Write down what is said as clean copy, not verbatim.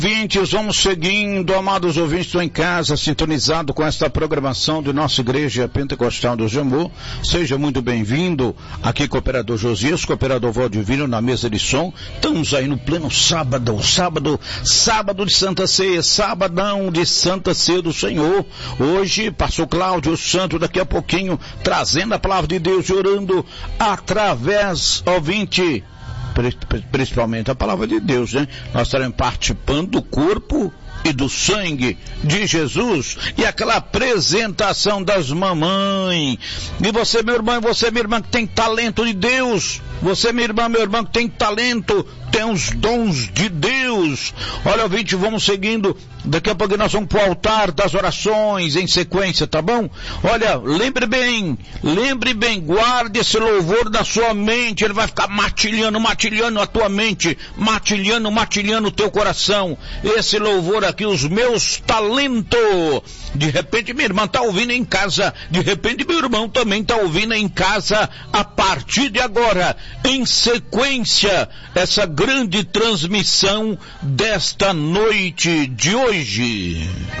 Ouvintes, vamos seguindo, amados ouvintes, estão em casa, sintonizado com esta programação de nossa Igreja Pentecostal do Jambu. Seja muito bem-vindo, aqui cooperador Josias, cooperador Valdivino na mesa de som. Estamos aí no pleno sábado de Santa Ceia, sabadão de Santa Ceia do Senhor. Hoje, pastor Cláudio Santo, daqui a pouquinho, trazendo a palavra de Deus e orando através, ouvinte, principalmente a palavra de Deus, né? Nós estaremos participando do corpo e do sangue de Jesus e aquela apresentação das mamães. E você, meu irmão, e você, minha irmã, que tem talento de Deus, você, minha irmã, meu irmão, que tem talento, tem os dons de Deus. Olha, ouvinte, vamos seguindo. Daqui a pouco nós vamos para o altar das orações em sequência, tá bom? Olha, lembre bem, guarde esse louvor da sua mente. Ele vai ficar matilhando a tua mente, matilhando o teu coração. Esse louvor aqui, os meus talentos. De repente minha irmã está ouvindo em casa, de repente meu irmão também está ouvindo em casa. A partir de agora, em sequência, essa grande transmissão desta noite de hoje.